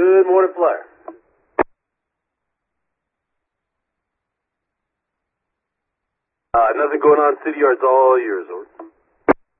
Good morning, Flyer. Nothing going on. City Yard's all yours, over.